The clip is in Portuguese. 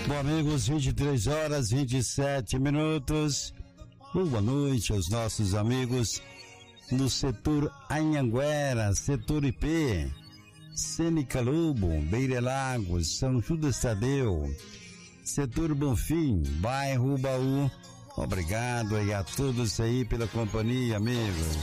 Bom, amigos, 23 horas 27 minutos. Boa noite aos nossos amigos no setor Anhanguera, setor IP, Cênica Lobo, Beira Lagos, São Judas Tadeu, setor Bonfim, bairro Baú. Obrigado aí a todos aí pela companhia, amigos.